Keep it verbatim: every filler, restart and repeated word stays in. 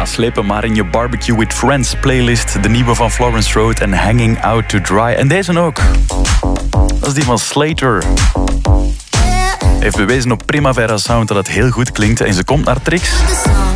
naslepen, maar in je Barbecue with Friends playlist. De nieuwe van Florence Road en Hanging Out to Dry. En deze ook. Dat is die van Slater. Heeft bewezen op Primavera Sound dat het heel goed klinkt. En ze komt naar Trix.